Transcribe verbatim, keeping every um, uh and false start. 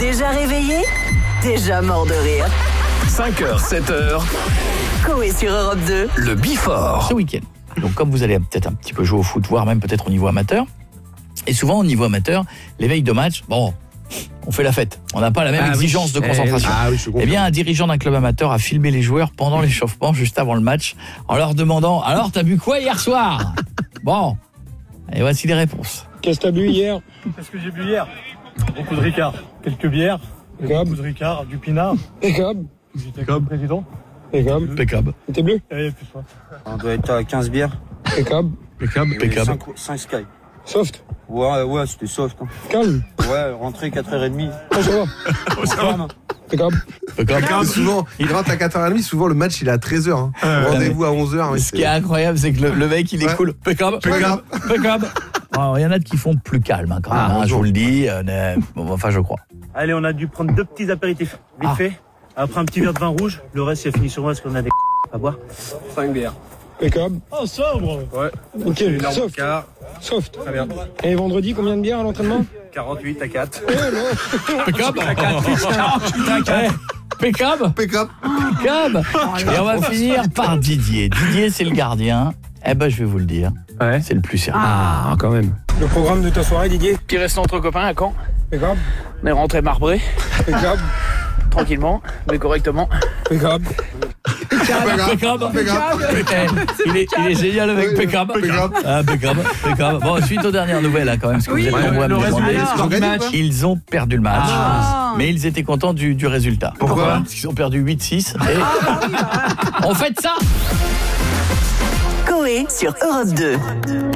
Déjà réveillé, déjà mort de rire. cinq heures, sept heures. Coé sur Europe deux. Le Before. Ce week-end. Donc comme vous allez peut-être un petit peu jouer au foot, voire même peut-être au niveau amateur, et souvent au niveau amateur, les veilles de match, bon, on fait la fête. On n'a pas la même ah exigence oui. de concentration. Ah oui, je eh bien, un dirigeant d'un club amateur a filmé les joueurs pendant l'échauffement, juste avant le match, en leur demandant « Alors, t'as bu quoi hier soir ?» Bon, et voici les réponses. Qu'est-ce que t'as bu hier? Qu'est-ce que j'ai bu hier? Beaucoup de Ricard. Quelques bières. Impeccable. Beaucoup de Ricard, du pinard. Impeccable. J'étais avec le président. Impeccable. Impeccable. T'es bleu? Et plus toi. On doit être à quinze bières. Impeccable. Impeccable. Impeccable. cinq Sky. Soft. Ouais, ouais, c'était soft. Hein. Calme. Ouais, rentrée quatre heures trente. Oh, ça va. Oh, ça va. Impeccable. Impeccable. Souvent, il rentre à quatre heures trente, souvent le match il est à treize heures. Hein. Euh, Rendez-vous à onze heures. Ce qui est incroyable, c'est que le, le mec, il est Ouais. cool. Impeccable. Impeccable. Impeccable. Alors, il y en a qui font plus calme, hein, quand même, Ah, hein, je bonjour. vous le dis. Euh, euh, bon, enfin, je crois. Allez, on a dû prendre deux petits apéritifs. Vite Ah. fait. Après un petit verre de vin rouge. Le reste, c'est fini sur moi parce qu'on a des à boire. cinq bières. Impeccable. Oh, sobre. Ouais. Ok, soft. Car, Soft. très bien. Et vendredi, combien de bières à l'entraînement? quarante-huit à quatre. Oh non. Impeccable. Eh, Impeccable. Impeccable. Impeccable. Et on va finir par Didier. Didier, c'est le gardien. Eh ben, je vais vous le dire. Ouais. C'est le plus sérieux. Ah, quand même. Le programme de ta soirée, Didier? Petit restant entre copains à Caen. Impeccable. On est rentré marbré, Impeccable. tranquillement, mais correctement. Impeccable. Impeccable. Impeccable. Eh, Il est, il est génial avec Impeccable. Impeccable. Ah, Impeccable. Impeccable. Bon, suite aux dernières nouvelles, hein, quand même, parce que vous êtes nombreux à me demander. Ils ont gagné ou pas? Ils ont perdu le match, mais ils étaient contents du, du résultat. Pourquoi Parce qu'ils ont perdu huit six. Et... on fête ça. Coé sur Europe deux.